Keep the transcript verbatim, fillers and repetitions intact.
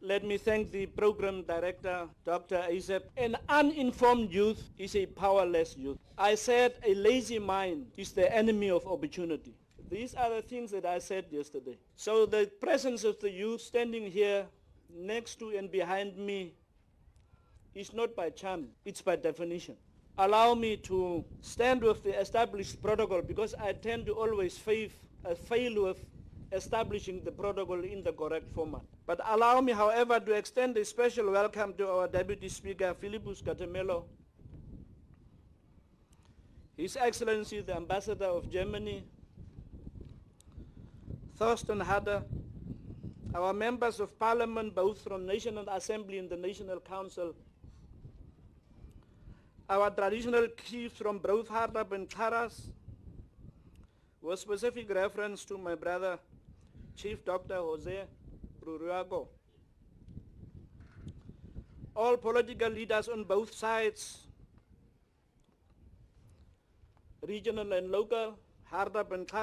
Let me thank the program director, Doctor Azep. An uninformed youth is a powerless youth. I said a lazy mind is the enemy of opportunity. These are the things that I said yesterday. So the presence of the youth standing here next to and behind me is not by chance, it's by definition. Allow me to stand with the established protocol because I tend to always fail, uh, fail with establishing the protocol in the correct format. But allow me, however, to extend a special welcome to our Deputy Speaker, Philippus Catamelo, His Excellency the Ambassador of Germany, Thorsten Harder, our members of Parliament, both from National Assembly and the National Council, our traditional chiefs from both Hardap and Karas, with specific reference to my brother, Chief Doctor Jose Bruruago. All political leaders on both sides, regional and local, Hardap and Karas,